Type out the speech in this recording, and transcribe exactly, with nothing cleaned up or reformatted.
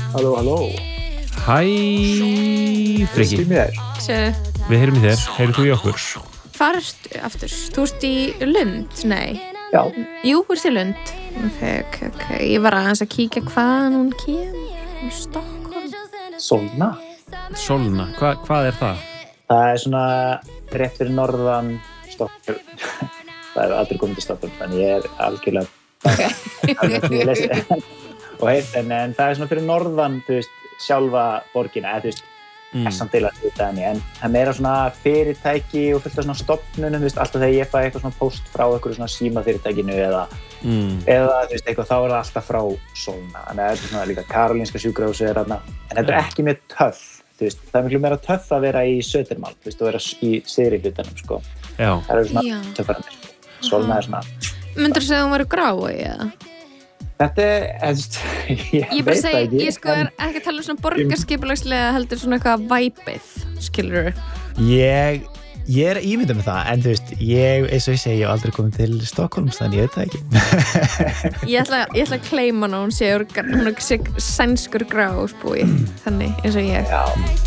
Halló, halló. Hæ, Friki. Sér, Við heyrum í þér, heyrir þú í okkur? hvar ertu aftur? Þú ert í Lund? Nei. Já. Jú, þú ert í Lund. Ok, ok, ok. Ég var aðeins að kíkja hvaðan hún kemur. Stockholm. Solna. Solna, Hva, hvað er það? Það er svona rétt fyrir norðan Stockholm. Það er aldrei komið til Stockholm, þannig ég er algjörlega ég lesi og heit, en, en það er svona fyrir norðan, þú veist, sjálfa borgina, eða þú veist, Mm. er samt deilað við það, en það er meira svona fyrirtæki og fullt af svona stofnunum, þú veist, alltaf þegar ég fæ eitthvað svona post frá eitthvað svona símafyrirtækinu eða, Mm. eða þú veist, eitthvað, þá er það alltaf frá Solna, þannig að þetta er svona líka Karolinska sjúkrahúsið er þarna, en þetta er ekki mjög töff, þú veist, það er miklu meira töff að vera í Södermalm, þú veist, og vera í syðri hlutanum, sko, Já. það eru svona Já. töffarnir, Solna er svona, Myndirðu segja að hún væri grái, eða? þetta er, þú veist, ég, Ég bara veit það segi, ekki, ég sko er ekki að tala um svona borgarskipulagslega heldur svona eitthvað væpið, skilur. Ég, ég er ímyndað með það, en þú veist, ég, eins og ég segi, ég hef aldrei komið til Stockholms, þannig ég veit það ekki. Ég ætla, ég ætla að claima hana, hún sé, hún sé sænskur gráspúi, þannig eins og ég. Já.